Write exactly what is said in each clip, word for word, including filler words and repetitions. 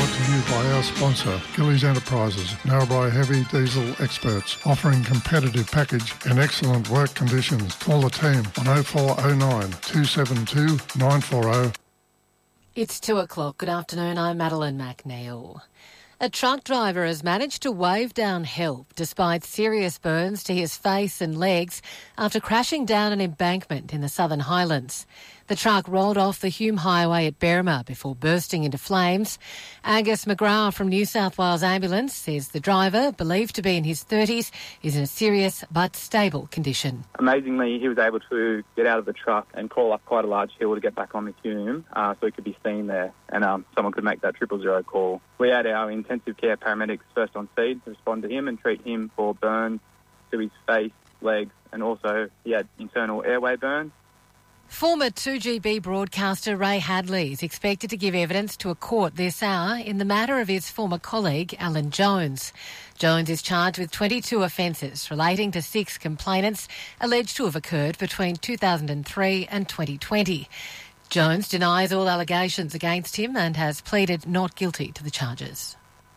to you by our sponsor, Gillies Enterprises, Narrabri Heavy Diesel Experts, offering competitive package and excellent work conditions. Call the team on oh four oh nine, two seven two, nine four oh. It's two o'clock. Good afternoon. I'm Madeline McNeil. A truck driver has managed to wave down help despite serious burns to his face and legs after crashing down an embankment in the Southern Highlands. The truck rolled off the Hume Highway at Berrima before bursting into flames. Angus McGrath from New South Wales Ambulance says the driver, believed to be in his thirties, is in a serious but stable condition. Amazingly, he was able to get out of the truck and crawl up quite a large hill to get back on the Hume, uh, so he could be seen there and um, someone could make that triple zero call. We had our intensive care paramedics first on scene to respond to him and treat him for burns to his face, legs, and also he had internal airway burns. Former two G B broadcaster Ray Hadley is expected to give evidence to a court this hour in the matter of his former colleague, Alan Jones. Jones is charged with twenty-two offences relating to six complainants alleged to have occurred between two thousand three and twenty twenty. Jones denies all allegations against him and has pleaded not guilty to the charges.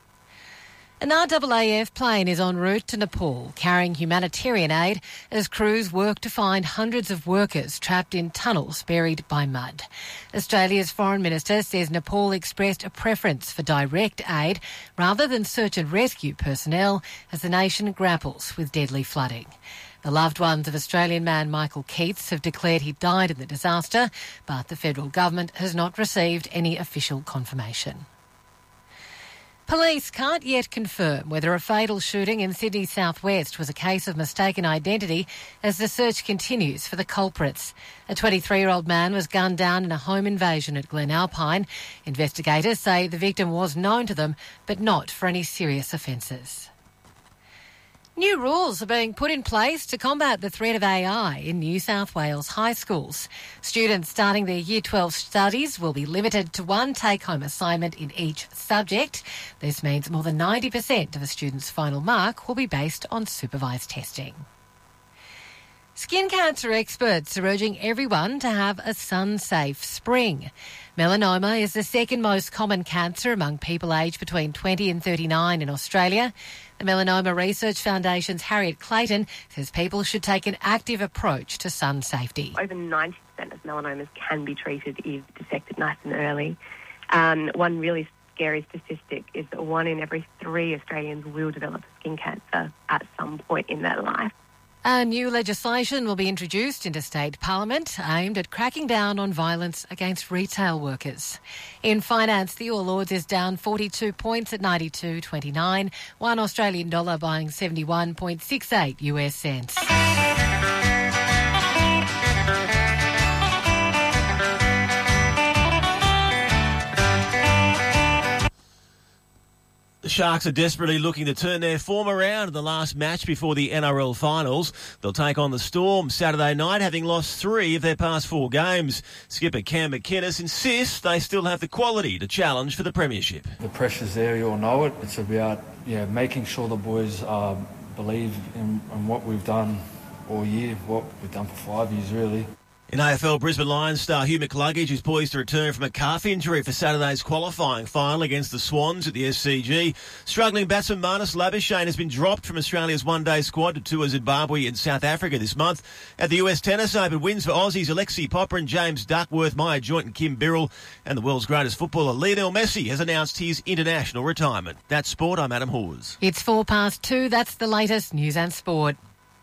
An R A A F plane is en route to Nepal carrying humanitarian aid as crews work to find hundreds of workers trapped in tunnels buried by mud. Australia's Foreign Minister says Nepal expressed a preference for direct aid rather than search and rescue personnel as the nation grapples with deadly flooding. The loved ones of Australian man Michael Keats have declared he died in the disaster, but the federal government has not received any official confirmation. Police can't yet confirm whether a fatal shooting in Sydney's southwest was a case of mistaken identity as the search continues for the culprits. A twenty-three-year-old man was gunned down in a home invasion at Glen Alpine. Investigators say the victim was known to them, but not for any serious offences. New rules are being put in place to combat the threat of A I in New South Wales high schools. Students starting their Year twelve studies will be limited to one take-home assignment in each subject. This means more than ninety percent of a student's final mark will be based on supervised testing. Skin cancer experts are urging everyone to have a sun-safe spring. Melanoma is the second most common cancer among people aged between twenty and thirty-nine in Australia. The Melanoma Research Foundation's Harriet Clayton says people should take an active approach to sun safety. Over ninety percent of melanomas can be treated if detected nice and early. Um, one really scary statistic is that one in every three Australians will develop skin cancer at some point in their life. A new legislation will be introduced into state parliament aimed at cracking down on violence against retail workers. In finance, the All Ords is down forty-two points at ninety-two twenty-nine, one Australian dollar buying seventy-one point six eight U S cents. The Sharks are desperately looking to turn their form around in the last match before the N R L finals. They'll take on the Storm Saturday night, having lost three of their past four games. Skipper Cam McInnes insists they still have the quality to challenge for the premiership. The pressure's there, you all know it. It's about yeah making sure the boys uh, believe in, in what we've done all year, what we've done for five years really. In A F L, Brisbane Lions star Hugh McCluggage is poised to return from a calf injury for Saturday's qualifying final against the Swans at the S C G. Struggling batsman Marnus Labuschagne has been dropped from Australia's one-day squad to tour Zimbabwe and South Africa this month. At the U S Tennis Open, wins for Aussies Alexei Popper, James Duckworth, Maya Joint and Kim Birrell. And the world's greatest footballer, Lionel Messi, has announced his international retirement. That's sport. I'm Adam Hawes. It's four past two. That's the latest news and sport.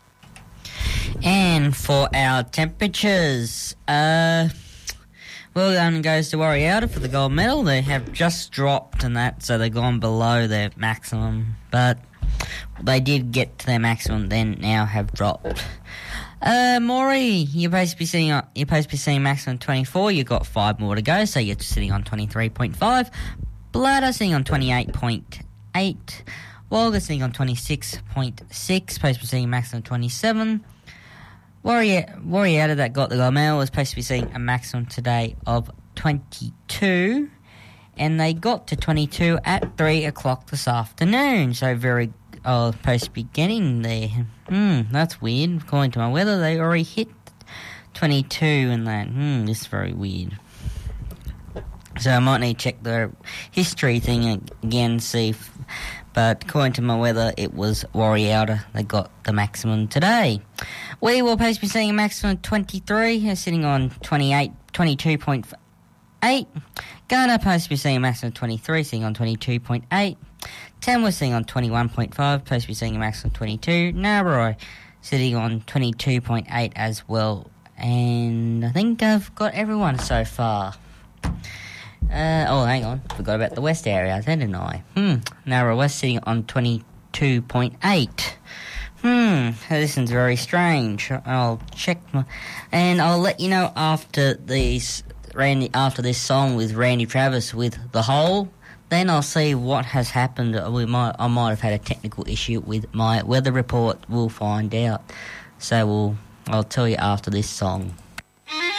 And for our temperatures, uh, William goes to Warriata for the gold medal. They have just dropped and that, so they've gone below their maximum. But they did get to their maximum, then now have dropped. Uh, Maury, you're supposed to be sitting on, you're supposed to be seeing maximum twenty-four. You've got five more to go, so you're sitting on twenty-three point five. Bladder sitting on twenty-eight point eight. Wagga sitting on twenty-six point six. Supposed to be seeing maximum twenty-seven. Warrior, Warrior that got the gold medal was supposed to be seeing a maximum today of twenty-two, and they got to twenty-two at three o'clock this afternoon. So very, oh, supposed to be getting there. Hmm, that's weird. According to my weather, they already hit twenty-two, and that. Hmm, this is very weird. So I might need to check the history thing again, see if... But according to my weather, it was Warriouta that got the maximum today. We will supposed to be seeing a maximum of twenty-three, sitting on twenty-eight, twenty-two point eight. Ghana supposed to be seeing a maximum of twenty-three, sitting on twenty-two point eight. Tamworth sitting on twenty-one point five, supposed to be seeing a maximum of twenty-two. Narrabri sitting on twenty-two point eight as well. And I think I've got everyone so far. Uh, oh, hang on. Forgot about the west area, didn't I? Hmm. Narrow West sitting on twenty-two point eight. Hmm. This is very strange. I'll check my... And I'll let you know after these... Randy, after this song with Randy Travis with The Hole, then I'll see what has happened. We might, I might have had a technical issue with my weather report. We'll find out. So we'll, I'll tell you after this song.